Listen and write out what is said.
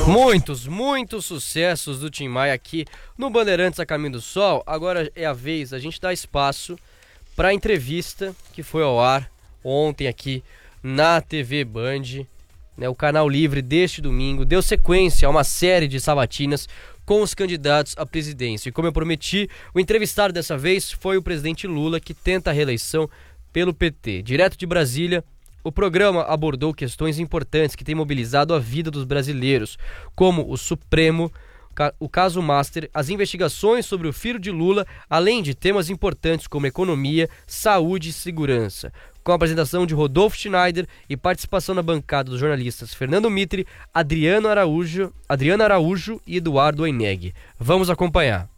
Muitos sucessos do Tim Maia aqui no Bandeirantes a Caminho do Sol. Agora é a vez, a gente dá espaço para a entrevista que foi ao ar ontem aqui na TV Band, né, o canal livre deste domingo, deu sequência a uma série de sabatinas com os candidatos à presidência. E como eu prometi, o entrevistado dessa vez foi o presidente Lula, que tenta a reeleição pelo PT. Direto de Brasília, o programa abordou questões importantes que têm mobilizado a vida dos brasileiros, como o Supremo, o caso Master, as investigações sobre o filho de Lula, além de temas importantes como economia, saúde e segurança. Com a apresentação de Rodolfo Schneider e participação na bancada dos jornalistas Fernando Mitre, Adriana Araújo e Eduardo Oineg. Vamos acompanhar.